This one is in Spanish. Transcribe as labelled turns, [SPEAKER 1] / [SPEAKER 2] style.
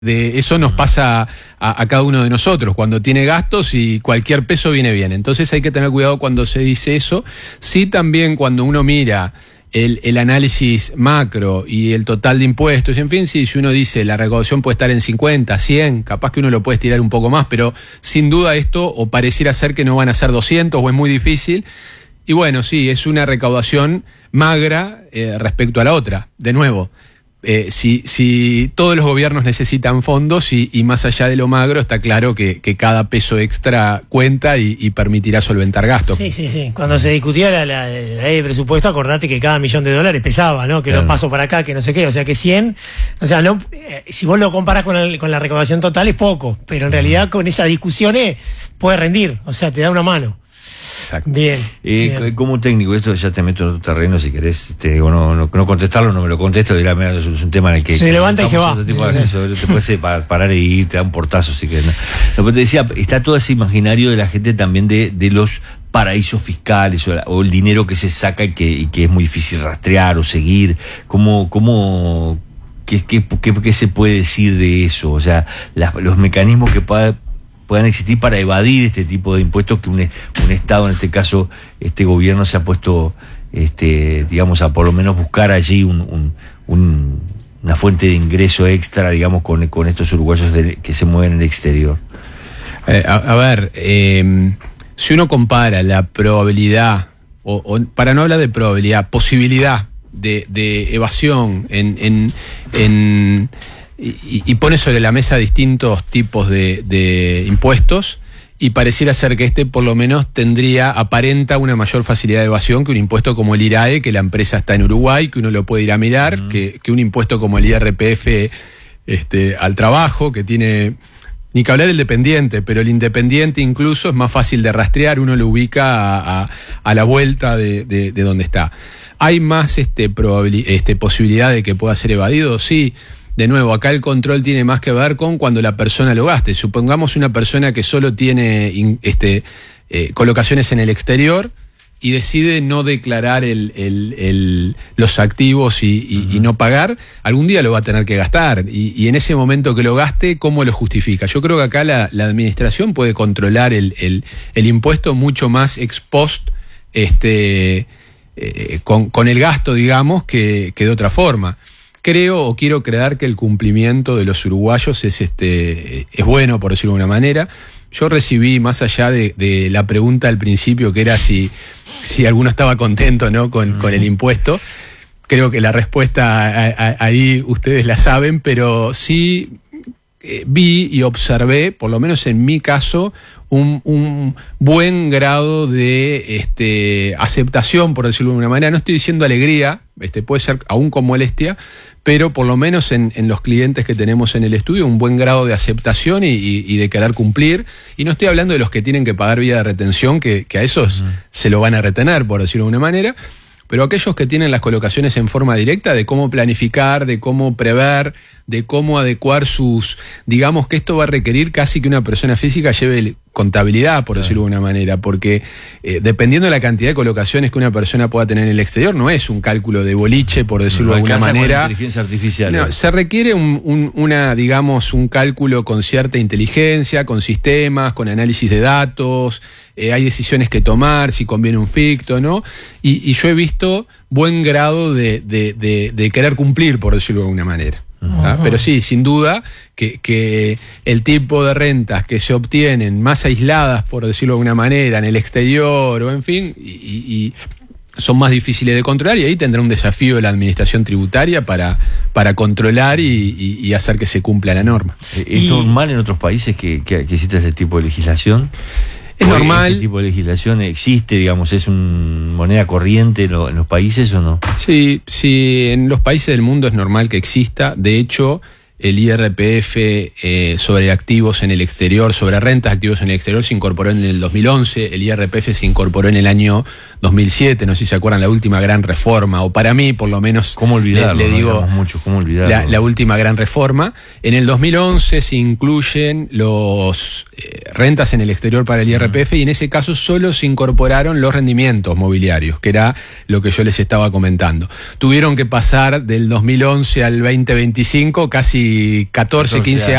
[SPEAKER 1] Eso nos pasa a cada uno de nosotros, cuando tiene gastos y cualquier peso viene bien. Entonces hay que tener cuidado cuando se dice eso. Sí, también cuando uno mira el análisis macro y el total de impuestos, en fin, si uno dice la recaudación puede estar en 50, 100, capaz que uno lo puede estirar un poco más, pero sin duda esto o pareciera ser que no van a ser 200 o es muy difícil. Y bueno, sí, es una recaudación magra respecto a la otra. De nuevo, si todos los gobiernos necesitan fondos y más allá de lo magro, está claro que cada peso extra cuenta y permitirá solventar gastos.
[SPEAKER 2] Sí. Cuando se discutía la ley de presupuesto, acordate que cada $1.000.000 pesaba, ¿no? Que claro. No paso para acá, que no sé qué, o sea que 100, o sea, no, si vos lo comparás con la recaudación total es poco, pero en realidad con esas discusiones puede rendir, o sea, te da una mano.
[SPEAKER 3] Exacto.
[SPEAKER 2] Bien.
[SPEAKER 3] Como técnico, esto ya te meto en otro terreno, si querés, te digo, no contestarlo, no me lo contesto, dirá, mira, es un tema en el que
[SPEAKER 2] se levanta y se va.
[SPEAKER 3] Tipo de acceso, te puedes parar y ir, te da un portazo, si querés, ¿no? Lo que te decía, está todo ese imaginario de la gente también de los paraísos fiscales o el dinero que se saca y que es muy difícil rastrear o seguir. ¿Qué se puede decir de eso? O sea, los mecanismos que puedan existir para evadir este tipo de impuestos que un Estado, en este caso este gobierno, se ha puesto, digamos, a por lo menos buscar allí una fuente de ingreso extra, digamos, con estos uruguayos que se mueven en el exterior.
[SPEAKER 1] A ver, si uno compara la probabilidad, o para no hablar de probabilidad, posibilidad de evasión y pone sobre la mesa distintos tipos de impuestos, y pareciera ser que por lo menos aparenta una mayor facilidad de evasión que un impuesto como el IRAE, que la empresa está en Uruguay, que uno lo puede ir a mirar, que un impuesto como el IRPF al trabajo, que tiene, ni que hablar del dependiente, pero el independiente incluso es más fácil de rastrear, uno lo ubica a la vuelta de donde está. ¿Hay más posibilidad de que pueda ser evadido? Sí. De nuevo, acá el control tiene más que ver con cuando la persona lo gaste. Supongamos una persona que solo tiene colocaciones en el exterior y decide no declarar los activos y no pagar, algún día lo va a tener que gastar. Y en ese momento que lo gaste, ¿cómo lo justifica? Yo creo que acá la administración puede controlar el impuesto mucho más ex post, con el gasto, digamos, que de otra forma. Creo o quiero creer que el cumplimiento de los uruguayos es bueno, por decirlo de alguna manera. Yo recibí, más allá de la pregunta al principio, que era si alguno estaba contento, ¿no?, con el impuesto. Creo que la respuesta ahí ustedes la saben, pero sí vi y observé, por lo menos en mi caso, un buen grado de aceptación, por decirlo de alguna manera. No estoy diciendo alegría, puede ser aún con molestia, pero por lo menos en los clientes que tenemos en el estudio, un buen grado de aceptación y de querer cumplir. Y no estoy hablando de los que tienen que pagar vía de retención, que a esos se lo van a retener, por decirlo de una manera, pero aquellos que tienen las colocaciones en forma directa, de cómo planificar, de cómo prever, de cómo adecuar digamos que esto va a requerir casi que una persona física lleve contabilidad, por decirlo de una manera, porque dependiendo de la cantidad de colocaciones que una persona pueda tener en el exterior, no es un cálculo de boliche, por decirlo de alguna manera.
[SPEAKER 3] Con inteligencia artificial.
[SPEAKER 1] No, se requiere un cálculo con cierta inteligencia, con sistemas, con análisis de datos, hay decisiones que tomar, si conviene un ficto, ¿no? Y yo he visto buen grado de querer cumplir, por decirlo de alguna manera. Pero sí, sin duda que el tipo de rentas que se obtienen más aisladas, por decirlo de alguna manera, en el exterior o en fin, y son más difíciles de controlar, y ahí tendrá un desafío de la administración tributaria para controlar y hacer que se cumpla la norma.
[SPEAKER 3] ¿Es normal en otros países que exista ese tipo de legislación?
[SPEAKER 1] Es normal.
[SPEAKER 3] ¿Este tipo de legislación existe, digamos, es una moneda corriente en los países o no?
[SPEAKER 1] Sí, en los países del mundo es normal que exista. De hecho, el IRPF sobre activos en el exterior, sobre rentas de activos en el exterior, se incorporó en el 2011. El IRPF se incorporó en el año 2007, no sé si se acuerdan, la última gran reforma, o para mí, por lo menos,
[SPEAKER 3] ¿cómo olvidarlo?
[SPEAKER 1] Le digo,
[SPEAKER 3] ¿cómo olvidarlo?
[SPEAKER 1] La última gran reforma. En el 2011 se incluyen los rentas en el exterior para el IRPF, y en ese caso solo se incorporaron los rendimientos mobiliarios, que era lo que yo les estaba comentando. Tuvieron que pasar del 2011 al 2025 casi casi 14, 15
[SPEAKER 3] 14